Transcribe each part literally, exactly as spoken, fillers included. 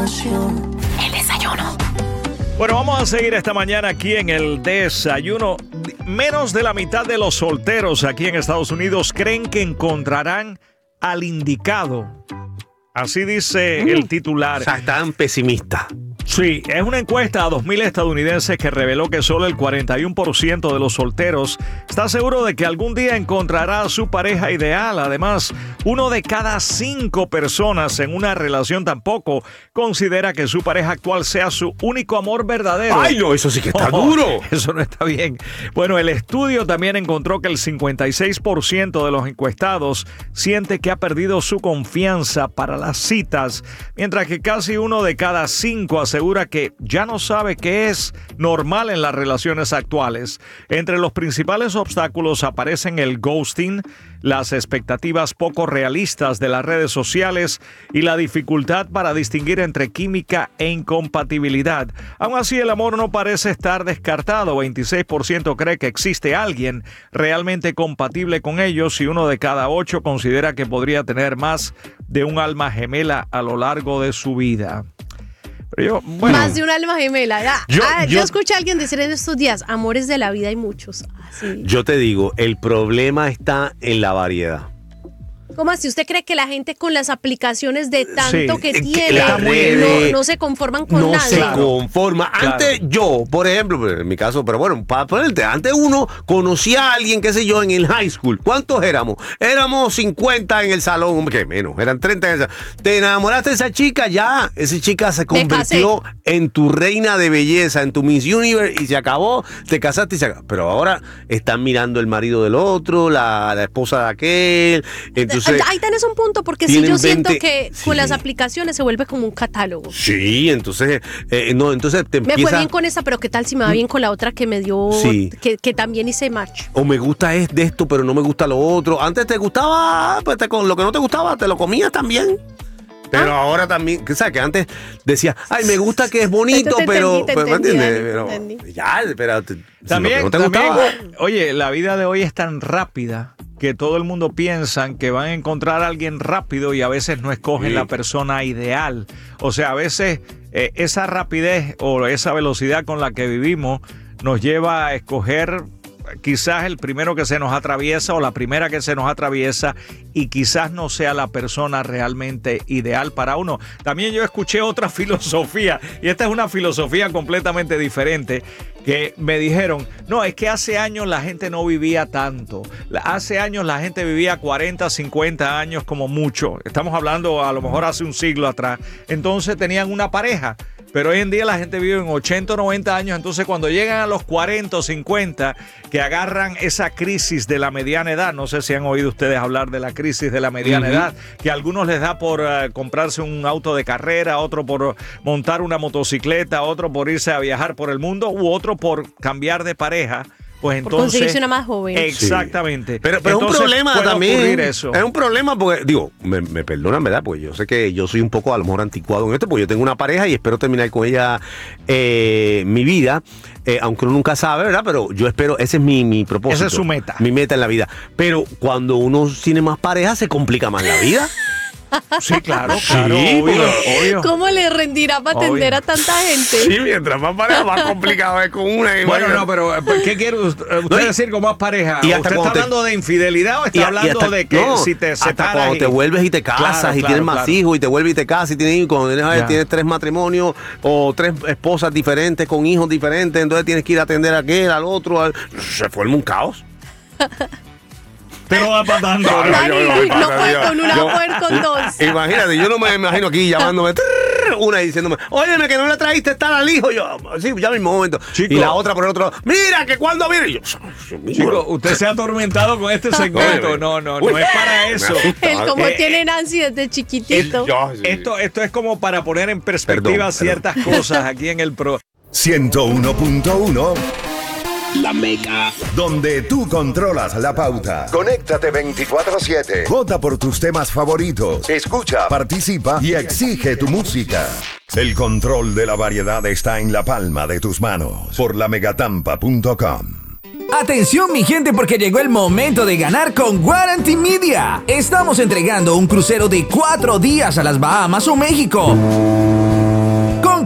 información. El desayuno. Bueno, vamos a seguir esta mañana aquí en el desayuno. Menos de la mitad de los solteros aquí en Estados Unidos creen que encontrarán al indicado. Así dice mm. el titular. O sea, están pesimistas. Sí, es una encuesta a dos mil estadounidenses que reveló que solo el cuarenta y uno por ciento de los solteros está seguro de que algún día encontrará a su pareja ideal. Además, uno de cada cinco personas en una relación tampoco considera que su pareja actual sea su único amor verdadero. ¡Ay, no! Eso sí que está oh, duro. Eso no está bien. Bueno, el estudio también encontró que el cincuenta y seis por ciento de los encuestados siente que ha perdido su confianza para las citas, mientras que casi uno de cada cinco asegura que ya no sabe qué es normal en las relaciones actuales. Entre los principales obstáculos aparecen el ghosting, las expectativas poco realistas de las redes sociales y la dificultad para distinguir entre química e incompatibilidad. Aún así, el amor no parece estar descartado. veintiséis por ciento cree que existe alguien realmente compatible con ellos y uno de cada ocho considera que podría tener más de un alma gemela a lo largo de su vida. Yo, bueno, más de un alma gemela. Ya. Yo, ah, yo, yo escuché a alguien decir en estos días, amores de la vida hay muchos. Así. Yo te digo, el problema está en la variedad. ¿Cómo así? ¿Usted cree que la gente con las aplicaciones de tanto sí, que que tiene redes, no, no se conforman con no nada? No se Claro. conforma. Claro. Antes yo, por ejemplo, en mi caso, pero bueno, para ponerte, antes uno conocía a alguien, qué sé yo, en el high school. ¿Cuántos éramos? Éramos cincuenta en el salón, que menos, eran treinta en el salón. Te enamoraste de esa chica, ya, esa chica se convirtió en tu reina de belleza, en tu Miss Universe y se acabó, te casaste y se acabó. Pero ahora están mirando el marido del otro, la, la esposa de aquel, entonces... Ahí tenés un punto, porque si yo siento veinte que sí. con las aplicaciones se vuelve como un catálogo. Sí, entonces, eh, no, entonces te Me empieza... fue bien con esa, pero ¿qué tal si me va bien con la otra que me dio, Sí. que, que también hice match? O me gusta es de esto, pero no me gusta lo otro. Antes te gustaba, pues te, con lo que no te gustaba, te lo comías también. Pero ¿Ah? ahora también, que sabes que antes decía, ay, me gusta que es bonito, Te pero, entendí, te pues, ¿me entendí, entiendes? Dani, Pero entendí. ya, pero te, También, si lo que no te también, gustaba. oye, la vida de hoy es tan rápida que todo el mundo piensa que van a encontrar a alguien rápido y a veces no escogen Sí. la persona ideal. O sea, a veces eh, esa rapidez o esa velocidad con la que vivimos nos lleva a escoger quizás el primero que se nos atraviesa o la primera que se nos atraviesa y quizás no sea la persona realmente ideal para uno. También yo escuché otra filosofía y esta es una filosofía completamente diferente que me dijeron, no, es que hace años la gente no vivía tanto. Hace años la gente vivía cuarenta, cincuenta años como mucho. Estamos hablando a lo mejor hace un siglo atrás. Entonces tenían una pareja. Pero hoy en día la gente vive en ochenta o noventa años, entonces cuando llegan a los cuarenta o cincuenta, que agarran esa crisis de la mediana edad, no sé si han oído ustedes hablar de la crisis de la mediana uh-huh. edad, que a algunos les da por uh, comprarse un auto de carrera, otro por montar una motocicleta, otro por irse a viajar por el mundo, u otro por cambiar de pareja. Pues entonces, por conseguirse una más joven. Exactamente. Sí. Pero, pero entonces, es un problema puede también. Eso. Es un problema porque, digo, me, me perdonan, ¿verdad? Porque yo sé que yo soy un poco a lo mejor anticuado en esto, porque yo tengo una pareja y espero terminar con ella eh, mi vida, eh, aunque uno nunca sabe, ¿verdad? Pero yo espero, ese es mi, mi propósito. Esa es su meta. Mi meta en la vida. Pero cuando uno tiene más parejas, se complica más la vida. Sí, claro, claro, sí, obvio, obvio. ¿Cómo le rendirá para atender Obvio. a tanta gente? Sí, mientras más pareja, más complicado es con una. Y Bueno, más... no, pero ¿qué quiere usted, usted No, y, decir con más pareja? Y ¿Usted está hablando te, de infidelidad o está y, hablando y hasta, de que no, si te hasta separas cuando y... te vuelves y te casas Claro, y claro, tienes más claro. hijos y te vuelves y te casas y tienes hijos, cuando tienes, Ya. tienes tres matrimonios o tres esposas diferentes con hijos diferentes, entonces tienes que ir a atender a aquel, al otro, al... se forma un caos. Pero va patando. No, Dani, yo- yo- yo- no puede yo- con una, yo- poder con dos. Imagínate, yo no me imagino aquí llamándome trrr, una y diciéndome, óyeme que no le trajiste tal al hijo. Yo, sí, ya en el mismo momento. Chico. Y la otra por el otro lado, mira que cuando viene. Y yo, Chico, usted se ha atormentado con este segmento. No, no, no es para eso. Él como Eh, tiene Nancy desde chiquitito. Yo, sí. Esto, esto es como para poner en perspectiva Perdón, ciertas cosas aquí en el pro. ciento uno punto uno La Mega. Donde tú controlas la pauta. Conéctate veinticuatro siete. Vota por tus temas favoritos. Escucha, Participa y exige tu música. El control de la variedad está en la palma de tus manos. Por la megatampa punto com. Atención mi gente, porque llegó el momento de ganar con Guarantee Media. Estamos entregando un crucero de cuatro días a las Bahamas o México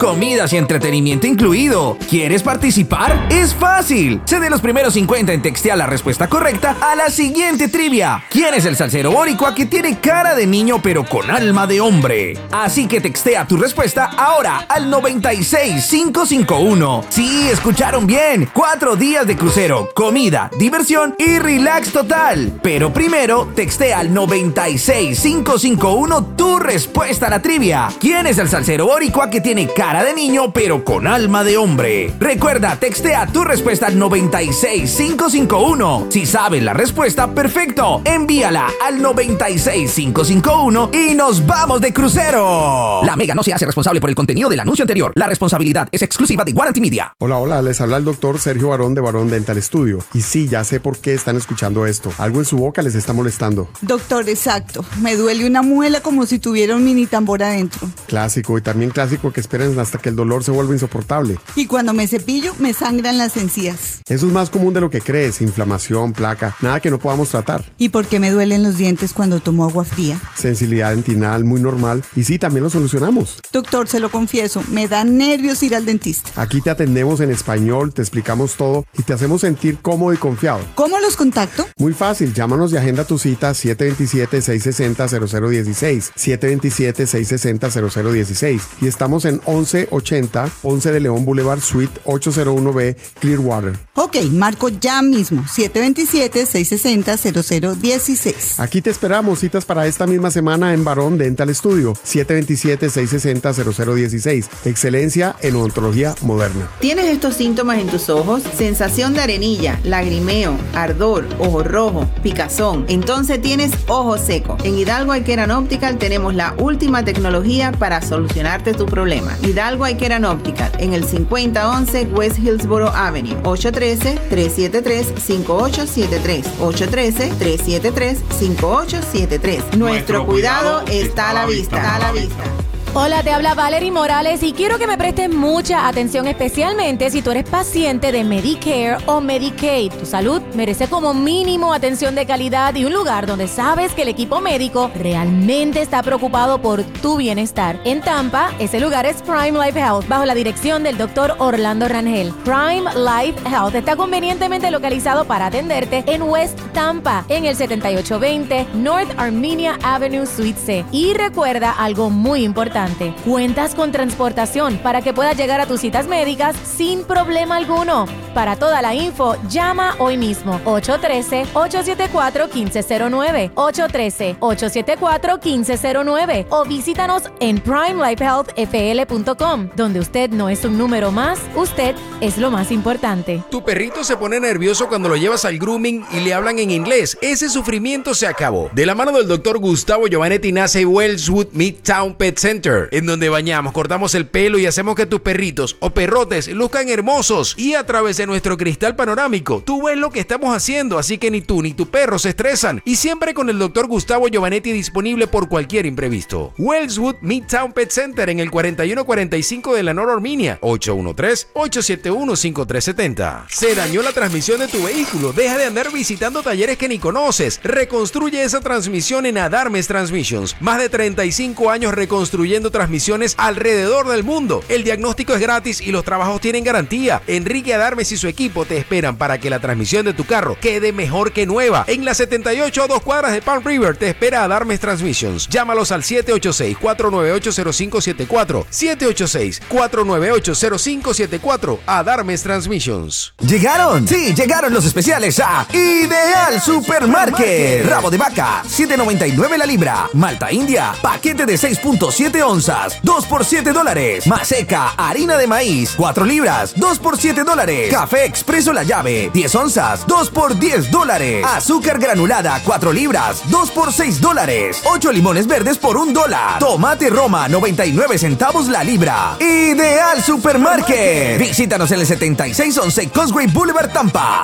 comidas y entretenimiento incluido. ¿Quieres participar? Es fácil. Sé de los primeros cincuenta en textear la respuesta correcta a la siguiente trivia. ¿Quién es el salsero boricua que tiene cara de niño pero con alma de hombre? Así que textea tu respuesta ahora al noventa y seis cinco cinco uno. Sí, escucharon bien. Cuatro días de crucero, comida, diversión y relax total. Pero primero, textea al noventa y seis cinco cinco uno tu respuesta a la trivia. ¿Quién es el salsero boricua que tiene cara de niño pero con alma de hombre? Recuerda, textea tu respuesta al noventa y seis cinco cinco uno. Si sabes la respuesta, perfecto. Envíala al noventa y seis cinco cinco uno y nos vamos de crucero. La Mega no se hace responsable por el contenido del anuncio anterior. La responsabilidad es exclusiva de Guaranty Media. Hola, hola, les habla el doctor Sergio Barón de Barón Dental Studio. Y sí, ya sé por qué están escuchando esto. Algo en su boca les está molestando. Doctor, exacto. Me duele una muela como si tuviera un mini tambor adentro. Clásico, y también clásico que esperen hasta que el dolor se vuelva insoportable. Y cuando me cepillo, me sangran las encías. Eso es más común de lo que crees. Inflamación, placa, nada que no podamos tratar. ¿Y por qué me duelen los dientes cuando tomo agua fría? Sensibilidad dentinal muy normal. Y sí, también lo solucionamos. Doctor, se lo confieso, me da nervios ir al dentista. Aquí te atendemos en español, te explicamos todo y te hacemos sentir cómodo y confiado. ¿Cómo los contacto? Muy fácil, llámanos y agenda tu cita siete dos siete, seis seis cero, cero cero uno seis, siete dos siete, seis seis cero, cero cero uno seis, y estamos en once ochenta Ponce de León Boulevard, Suite ochocientos uno B, Clearwater. Ok, marco ya mismo, siete dos siete, seis seis cero, cero cero uno seis. Aquí te esperamos, citas para esta misma semana en Barón Dental Studio, siete dos siete, seis seis cero, cero cero uno seis. Excelencia en odontología moderna. ¿Tienes estos síntomas en tus ojos? Sensación de arenilla, lagrimeo, ardor, ojo rojo, picazón. Entonces tienes ojo seco. En Hidalgo Eye Care and Optical tenemos la última tecnología para solucionarte tu problema. Hidalgo Eye Care and Optical en el cincuenta once West Hillsboro Avenue, ocho uno tres, tres siete tres, cinco ocho siete tres, ocho uno tres, tres siete tres, cinco ocho siete tres. Nuestro cuidado está a la vista. Está a la vista. Hola, te habla Valerie Morales y quiero que me prestes mucha atención, especialmente si tú eres paciente de Medicare o Medicaid. Tu salud merece como mínimo atención de calidad y un lugar donde sabes que el equipo médico realmente está preocupado por tu bienestar. En Tampa, ese lugar es Prime Life Health, bajo la dirección del doctor Orlando Rangel. Prime Life Health está convenientemente localizado para atenderte en West Tampa, en el setenta y ocho veinte North Armenia Avenue, Suite C. Y recuerda algo muy importante. Cuentas con transportación para que puedas llegar a tus citas médicas sin problema alguno. Para toda la info, llama hoy mismo ocho uno tres, ocho siete cuatro, uno cinco cero nueve, ocho uno tres, ocho siete cuatro, uno cinco cero nueve o visítanos en prime life health f l punto com, donde usted no es un número más, usted es lo más importante. Tu perrito se pone nervioso cuando lo llevas al grooming y le hablan en inglés. Ese sufrimiento se acabó. De la mano del doctor Gustavo Giovanetti nace Wellswood Midtown Pet Center, en donde bañamos, cortamos el pelo y hacemos que tus perritos o perrotes luzcan hermosos. Y a través de nuestro cristal panorámico, tú ves lo que estamos haciendo, así que ni tú ni tu perro se estresan. Y siempre con el doctor Gustavo Giovanetti disponible por cualquier imprevisto. Wellswood Midtown Pet Center en el cuarenta y uno cuarenta y cinco de la North Armenia, ocho uno tres, ocho siete uno, cinco tres siete cero. Se dañó la transmisión de tu vehículo. Deja de andar visitando talleres que ni conoces. Reconstruye esa transmisión en Adarmes Transmissions. Más de treinta y cinco años reconstruyendo transmisiones alrededor del mundo. El diagnóstico es gratis y los trabajos tienen garantía. Enrique Adarmes y su equipo te esperan para que la transmisión de tu carro quede mejor que nueva. En la setenta y ocho a dos cuadras de Palm River te espera Adarmes Transmissions. Llámalos al siete ocho seis, cuatro nueve ocho, cero cinco siete cuatro, siete ocho seis, cuatro nueve ocho, cero cinco siete cuatro. Adarmes Transmissions. ¿Llegaron? Sí, llegaron los especiales a Ideal Supermarket. Rabo de vaca, siete noventa y nueve la libra. Malta India, paquete de seis punto siete onzas, dos por siete dólares. Maseca, harina de maíz, cuatro libras, dos por siete dólares. Café Expreso La Llave, diez onzas, dos por diez dólares. Azúcar granulada, cuatro libras, dos por seis dólares. ocho limones verdes por un dólar. Tomate Roma, noventa y nueve centavos la libra. Ideal Supermarket. Visítanos en el setenta y seis once Cosgrave Boulevard, Tampa.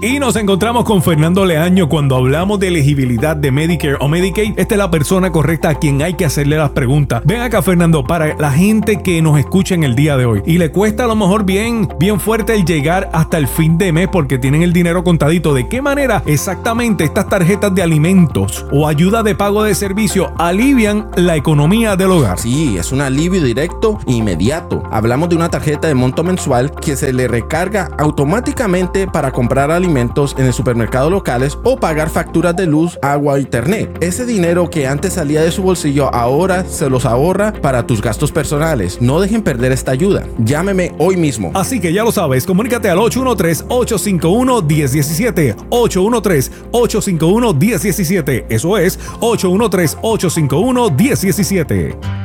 Y nos encontramos con Fernando Leaño. Cuando hablamos de elegibilidad de Medicare o Medicaid, esta es la persona correcta a quien hay que hacerle las preguntas. Ven acá, Fernando, para la gente que nos escucha en el día de hoy y le cuesta a lo mejor bien, bien fuerte el llegar hasta el fin de mes porque tienen el dinero contadito. ¿De qué manera exactamente estas tarjetas de alimentos o ayuda de pago de servicio alivian la economía del hogar? Sí, es un alivio directo e inmediato. Hablamos de una tarjeta de monto mensual que se le recarga automáticamente para comprar alimentos en el supermercado locales o pagar facturas de luz, agua o internet. Ese dinero que antes salía de su bolsillo ahora se los ahorra para tus gastos personales. No dejen perder esta ayuda. Llámeme hoy mismo. Así que ya lo sabes, comunícate al ocho uno tres, ocho cinco uno, uno cero uno siete. ocho uno tres, ocho cinco uno, uno cero uno siete. Eso es ocho uno tres, ocho cinco uno, uno cero uno siete.